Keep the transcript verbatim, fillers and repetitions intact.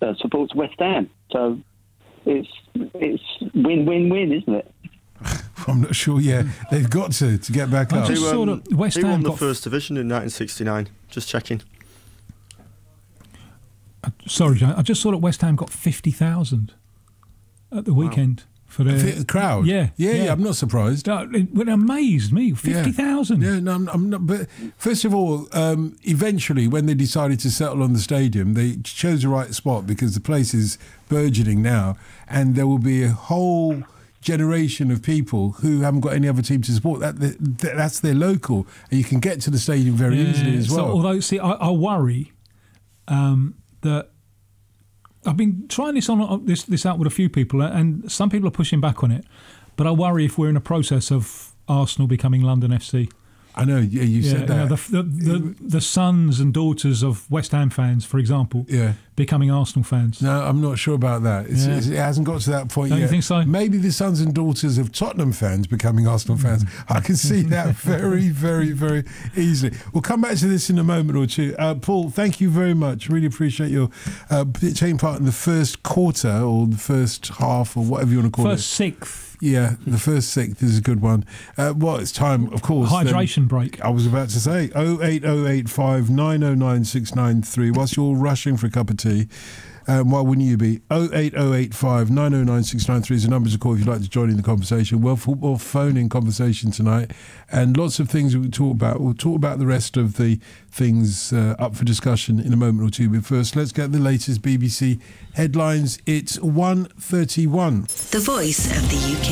uh, supports West Ham. So it's it's win-win-win, isn't it? I'm not sure. Yeah, they've got to to get back I up. just Who, saw um, that West who Ham won the got first division in nineteen sixty-nine? Just checking. Uh, sorry, John, I just saw that West Ham got fifty thousand at the weekend for their The crowd. Yeah, yeah, yeah. yeah. I'm not surprised. Uh, It, it amazed me. Fifty thousand. Yeah, no, I'm, I'm not. But first of all, um, eventually, when they decided to settle on the stadium, they chose the right spot because the place is burgeoning now, and there will be a whole generation of people who haven't got any other team to support. That, that that's their local, and you can get to the stadium very Yeah, easily as so well. although, see, I, I worry um, that I've been trying this on this this out with a few people, and some people are pushing back on it. But I worry if we're in a process of Arsenal becoming London F C. I know. Yeah, you Yeah, said you that. know, the, the, the, the sons and daughters of West Ham fans, for example, yeah. becoming Arsenal fans. No, I'm not sure about that. It's, Yeah. it's, it hasn't got to that point Don't yet. you think so? Maybe the sons and daughters of Tottenham fans becoming Arsenal fans. I can see that very, very, very easily. We'll come back to this in a moment or two. Uh, Paul, thank you very much. Really appreciate your uh, taking part in the first quarter or the first half or whatever you want to call First it. sixth. Yeah, the first sixth is a good one. Uh, well, it's time, of course. Hydration then, break. I was about to say oh eight oh eight five nine oh nine six nine three. Whilst you're all rushing for a cup of tea, um, why wouldn't you be? oh eight oh eight five nine oh nine six nine three is the number to call if you'd like to join in the conversation. Well, football phone-in conversation tonight, and lots of things we'll talk about. We'll talk about the rest of the things uh, up for discussion in a moment or two. But first, let's get the latest B B C headlines. It's one thirty-one. The Voice of the U K.